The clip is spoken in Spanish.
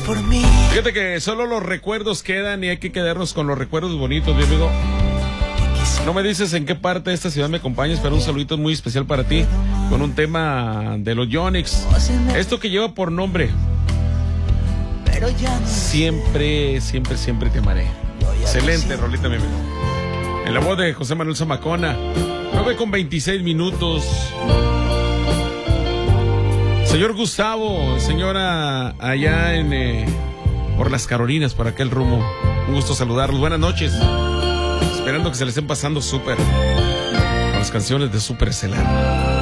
por mí. Fíjate que solo los recuerdos quedan y hay que quedarnos con los recuerdos bonitos, mi amigo. No me dices en qué parte de esta ciudad me acompañas, pero un saludito muy especial para ti con un tema de los Yonix. Esto que lleva por nombre Siempre, siempre, siempre te amaré. Excelente rolita, mi amigo. En la voz de José Manuel Zamacona. 9:26. Señor Gustavo, señora allá en por las Carolinas, por aquel rumbo. Un gusto saludarlos. Buenas noches. Esperando que se les estén pasando súper con las canciones de Súper Estelar.